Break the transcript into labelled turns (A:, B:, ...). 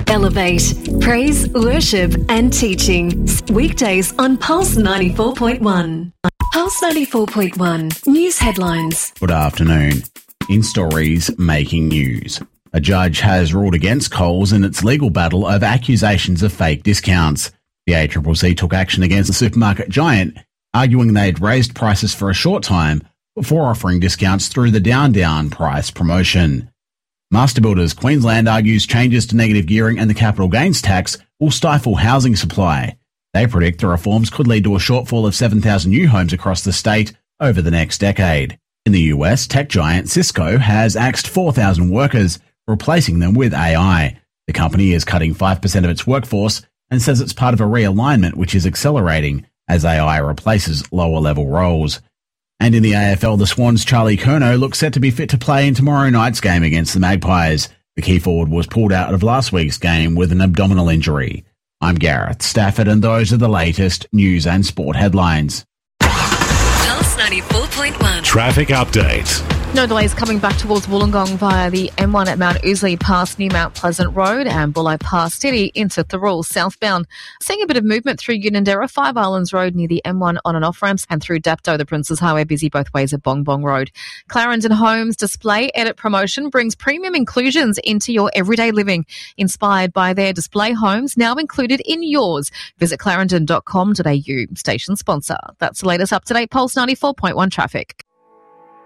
A: Elevate, praise, worship and teaching. Weekdays on Pulse 94.1. Pulse 94.1 News Headlines.
B: Good afternoon. In stories making news, a judge has ruled against Coles in its legal battle over accusations of fake discounts. The ACCC took action against the supermarket giant, arguing they'd raised prices for a short time before offering discounts through the down price promotion. Master Builders Queensland argues changes to negative gearing and the capital gains tax will stifle housing supply. They predict the reforms could lead to a shortfall of 7,000 new homes across the state over the next decade. In the US, tech giant Cisco has axed 4,000 workers, replacing them with AI. The company is cutting 5% of its workforce and says it's part of a realignment which is accelerating as AI replaces lower-level roles. And in the AFL, the Swans' Charlie Curnow looks set to be fit to play in tomorrow night's game against the Magpies. The key forward was pulled out of last week's game with an abdominal injury. I'm Gareth Stafford, and those are the latest news and sport headlines.
A: Pulse 94.1.
C: Traffic update.
D: No delays coming back towards Wollongong via the M1 at Mount Ousley past New Mount Pleasant Road and Bulli past City into Thirroul southbound. Seeing a bit of movement through Unanderra, Five Islands Road near the M1 on and off ramps, and through Dapto, the Princes Highway busy both ways at Bong Bong Road. Clarendon Homes display edit promotion brings premium inclusions into your everyday living. Inspired by their display homes now included in yours. Visit clarendon.com.au. Station sponsor. That's the latest up-to-date Pulse 94.1 traffic.